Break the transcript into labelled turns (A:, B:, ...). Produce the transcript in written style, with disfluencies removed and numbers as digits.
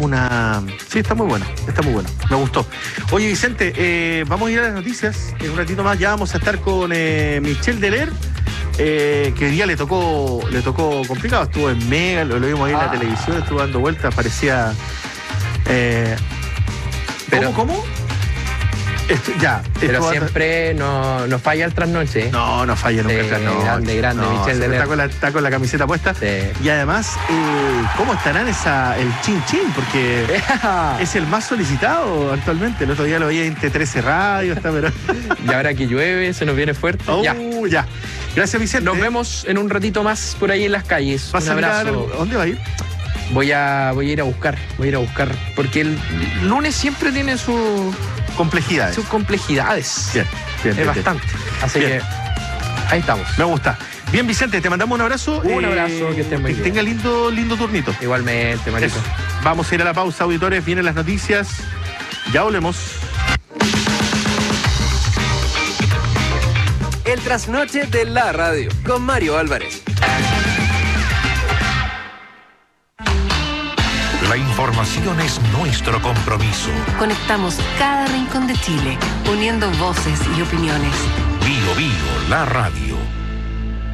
A: una... Sí, está muy bueno, me gustó. Oye, Vicente, vamos a ir a las noticias. En un ratito más ya vamos a estar con Michel Deler, que hoy día le tocó complicado. Estuvo en Mega, lo vimos ahí en la televisión, estuvo dando vueltas, parecía... ¿Cómo?
B: Pero siempre no falla el trasnoche.
A: No falla nunca el trasnoche.
B: Grande, Michel Deler.
A: Está con la camiseta puesta.
B: Sí.
A: Y además, ¿cómo estarán el Chin Chin? Porque es el más solicitado actualmente. El otro día lo veía en T13 Radio. Pero...
B: Y ahora que llueve, se nos viene fuerte.
A: Ya. Gracias, Vicente.
B: Nos vemos en un ratito más por ahí en las calles.
A: Un abrazo. ¿Dónde va a ir?
B: Voy a ir a buscar. Porque el lunes siempre tiene sus complejidades. Bien, bastante. Así que ahí estamos.
A: Me gusta. Bien, Vicente, te mandamos un abrazo.
B: Un abrazo, que estés muy bien.
A: Que tenga lindo turnito.
B: Igualmente, Marito.
A: Vamos a ir a la pausa, auditores. Vienen las noticias. Ya volvemos.
C: El trasnoche de la radio con Mario Álvarez.
D: La información es nuestro compromiso.
E: Conectamos cada rincón de Chile, uniendo voces y opiniones.
D: Bio, la radio.